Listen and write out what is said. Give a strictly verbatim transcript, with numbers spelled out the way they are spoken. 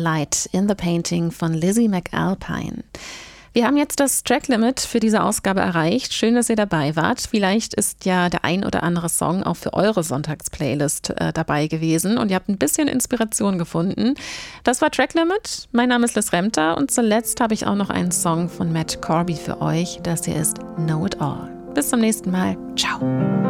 Light in the Painting von Lizzie McAlpine. Wir haben jetzt das Tracklimit für diese Ausgabe erreicht. Schön, dass ihr dabei wart. Vielleicht ist ja der ein oder andere Song auch für eure Sonntagsplaylist äh, dabei gewesen und ihr habt ein bisschen Inspiration gefunden. Das war Tracklimit. Mein Name ist Liz Remter und zuletzt habe ich auch noch einen Song von Matt Corby für euch. Das hier ist Know It All. Bis zum nächsten Mal. Ciao.